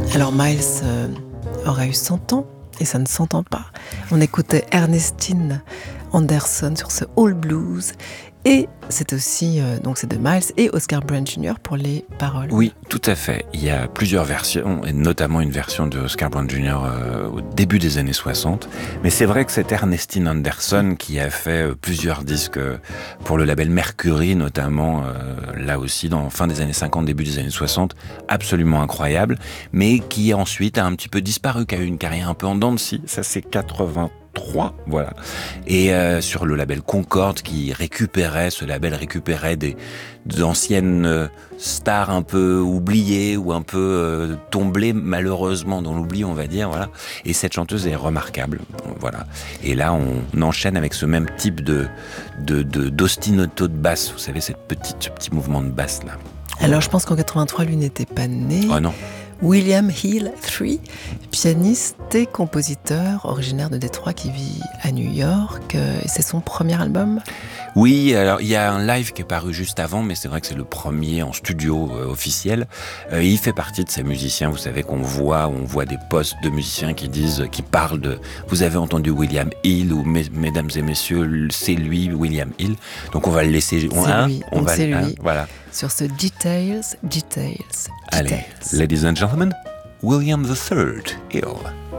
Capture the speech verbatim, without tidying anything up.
Alors Miles euh, aura eu cent ans et ça ne s'entend pas. On écoutait Ernestine Anderson sur ce All Blues. Et c'est aussi, euh, donc c'est de Miles et Oscar Brown junior pour les paroles. Oui, tout à fait. Il y a plusieurs versions, et notamment une version de Oscar Brown junior euh, au début des années soixante. Mais c'est vrai que c'est Ernestine Anderson qui a fait euh, plusieurs disques euh, pour le label Mercury, notamment euh, là aussi, dans fin des années cinquante, début des années soixante. Absolument incroyable, mais qui ensuite a un petit peu disparu, qui a eu une carrière un peu en dents de scie. Ça, c'est quatre-vingt trois, voilà. Et euh, sur le label Concorde, qui récupérait, ce label récupérait des d'anciennes euh, stars un peu oubliées ou un peu euh, tombées malheureusement dans l'oubli, on va dire, voilà. Et cette chanteuse est remarquable, voilà. Et là, on enchaîne avec ce même type de de, de d'ostinato de basse, vous savez, cette petite, ce petit mouvement de basse là. Alors, je pense qu'en quatre-vingt-trois, lui n'était pas né. Oh non. William Hill trois, pianiste et compositeur originaire de Détroit qui vit à New York. C'est son premier album ? Oui, alors il y a un live qui est paru juste avant, mais c'est vrai que c'est le premier en studio euh, officiel. Euh, il fait partie de ces musiciens, vous savez, qu'on voit, on voit des posts de musiciens qui disent, qui parlent de, vous avez entendu William Hill ou mes, mesdames et messieurs, c'est lui, William Hill. Donc on va le laisser, on, c'est hein, lui, on va, c'est lui. Hein, voilà. Sur ce Details, Details, Allez, Details. ladies and gentlemen, William the Third Hill.